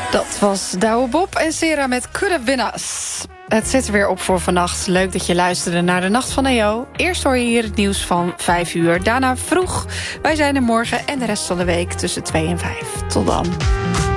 Dat was Douwe Bob en Sera met Could Have Been Us. Het zit er weer op voor vannacht. Leuk dat je luisterde naar de Nacht van EO. Eerst hoor je hier het nieuws van 5 uur. Daarna vroeg. Wij zijn er morgen en de rest van de week tussen 2 en 5. Tot dan.